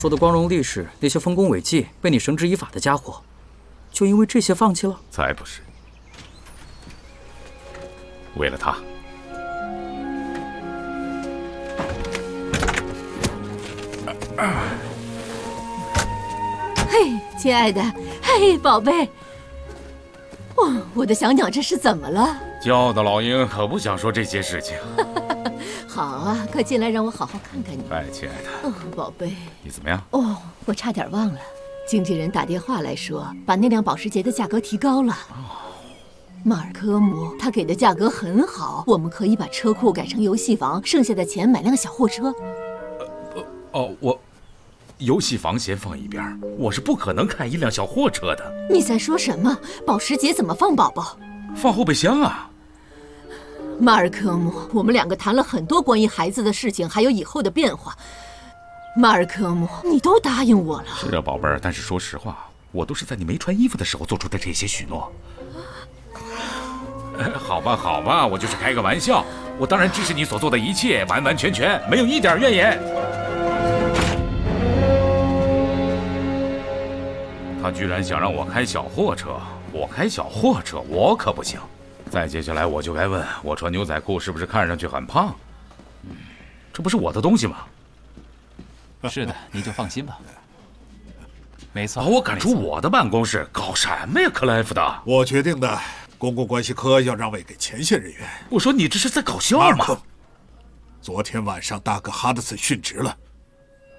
说的光荣历史，那些丰功伟绩被你绳之以法的家伙，就因为这些放弃了？ 才不是。为了他。 嘿，亲爱的，嘿，宝贝，哇，我的小鸟这是怎么了？ 骄傲的老鹰可不想说这些事情。 好啊，快进来，让我好好看看你。 哎，亲爱的， 哦，宝贝， 你怎么样？ 哦，我差点忘了，经纪人打电话来说，把那辆保时捷的价格提高了。马尔科姆，他给的价格很好，我们可以把车库改成游戏房，剩下的钱买辆小货车。 我。 游戏房先放一边，我是不可能开一辆小货车的。 你在说什么？保时捷怎么放宝宝？ 放后备箱啊！ 马尔科姆，我们两个谈了很多关于孩子的事情，还有以后的变化。马尔科姆，你都答应我了。 是啊，宝贝儿，但是说实话，我都是在你没穿衣服的时候做出的这些许诺。好吧，好吧，我就是开个玩笑。我当然支持你所做的一切，完完全全，没有一点怨言。 他居然想让我开小货车，我开小货车，我可不行。再接下来我就该问，我穿牛仔裤是不是看上去很胖？这不是我的东西吗？ 是的，你就放心吧。没错， 把我赶出我的办公室，搞什么呀，克莱夫的？ 我决定的，公共关系科要让位给前线人员。 我说你这是在搞笑吗？ 昨天晚上大哥哈德森殉职了。